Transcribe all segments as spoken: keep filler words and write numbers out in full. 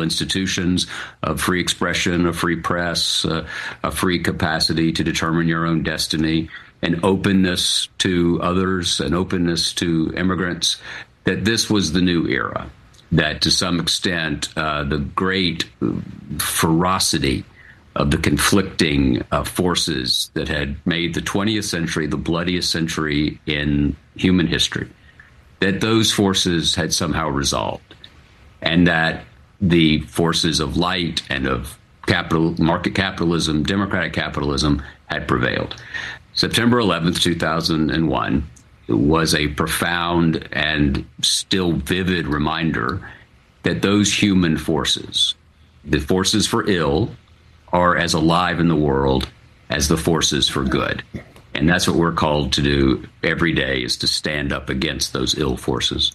institutions of free expression, a free press, uh, a free capacity to determine your own destiny, an openness to others, an openness to immigrants, that this was the new era, that to some extent uh, the great ferocity of the conflicting uh, forces that had made the twentieth century the bloodiest century in human history, that those forces had somehow resolved, and that the forces of light and of capital, market capitalism, democratic capitalism had prevailed. September eleventh, two thousand one was a profound and still vivid reminder that those human forces, the forces for ill, are as alive in the world as the forces for good. And that's what we're called to do every day, is to stand up against those ill forces.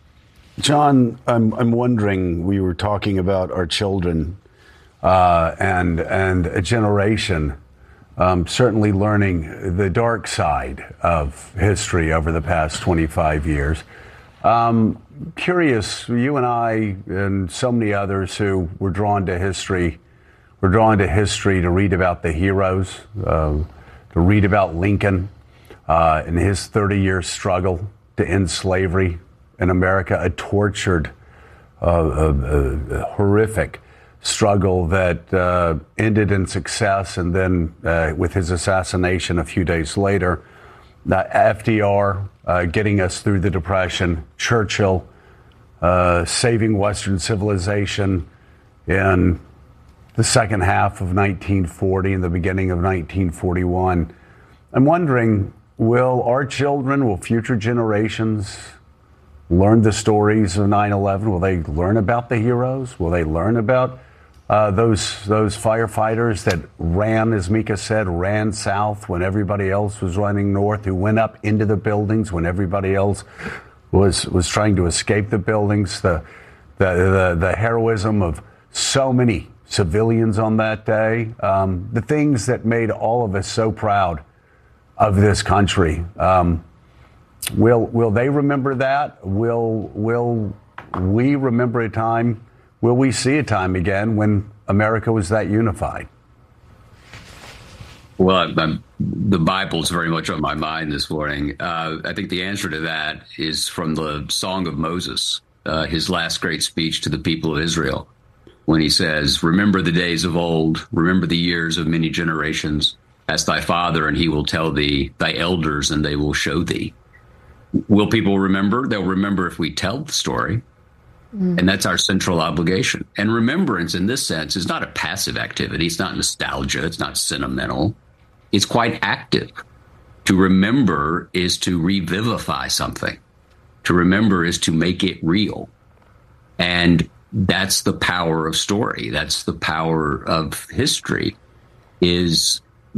John, I'm I'm wondering, we were talking about our children uh, and and a generation um, certainly learning the dark side of history over the past twenty-five years. Um, curious, you and I and so many others who were drawn to history, were drawn to history to read about the heroes, uh, to read about Lincoln uh, and his thirty-year struggle to end slavery in America, a tortured, uh, a, a horrific struggle that uh, ended in success, and then uh, with his assassination a few days later, uh, F D R uh, getting us through the Depression, Churchill uh, saving Western civilization in the second half of nineteen forty and the beginning of nineteen forty-one. I'm wondering, will our children, will future generations learn the stories of nine eleven? Will they learn about the heroes? Will they learn about uh, those those firefighters that ran, as Mika said, ran south when everybody else was running north, who went up into the buildings when everybody else was was trying to escape the buildings? The the the, the heroism of so many civilians on that day, um, the things that made all of us so proud of this country. Um, Will will they remember that? Will will we remember a time? Will we see a time again when America was that unified? Well, I'm, I'm, the Bible's very much on my mind this morning. Uh, I think the answer to that is from the Song of Moses, uh, his last great speech to the people of Israel, when he says, "Remember the days of old, remember the years of many generations. Ask thy father, and he will tell thee, thy elders, and they will show thee." Will people remember? They'll remember if we tell the story. Mm. And that's our central obligation. And remembrance in this sense is not a passive activity. It's not nostalgia. It's not sentimental. It's quite active. To remember is to revivify something. To remember is to make it real. And that's the power of story. That's the power of history, is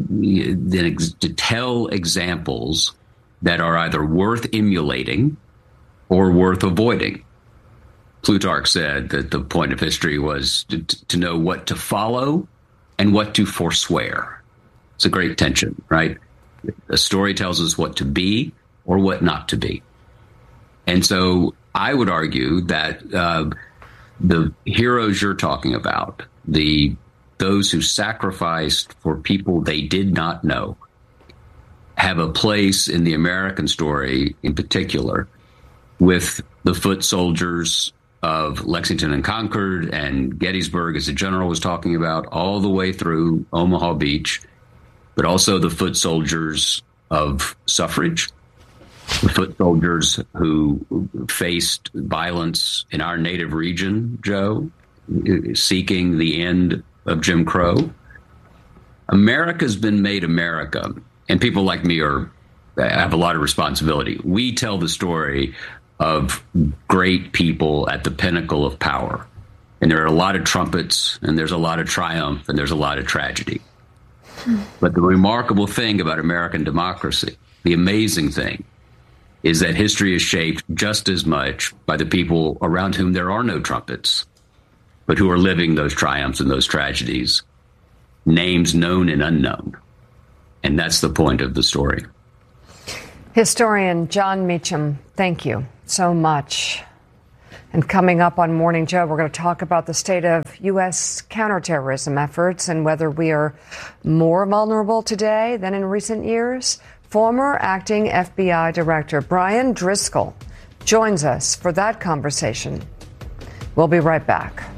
to tell examples that are either worth emulating or worth avoiding. Plutarch said that the point of history was to, to know what to follow and what to forswear. It's a great tension, right? A story tells us what to be or what not to be. And so I would argue that uh, the heroes you're talking about, the those who sacrificed for people they did not know, have a place in the American story, in particular, with the foot soldiers of Lexington and Concord and Gettysburg, as the general was talking about, all the way through Omaha Beach, but also the foot soldiers of suffrage, the foot soldiers who faced violence in our native region, Joe, seeking the end of Jim Crow. America's been made America. And people like me are have a lot of responsibility. We tell the story of great people at the pinnacle of power. And there are a lot of trumpets, and there's a lot of triumph, and there's a lot of tragedy. Hmm. But the remarkable thing about American democracy, the amazing thing, is that history is shaped just as much by the people around whom there are no trumpets, but who are living those triumphs and those tragedies, names known and unknown. And that's the point of the story. Historian Jon Meacham, thank you so much. And coming up on Morning Joe, we're going to talk about the state of U S counterterrorism efforts and whether we are more vulnerable today than in recent years. Former acting F B I Director Brian Driscoll joins us for that conversation. We'll be right back.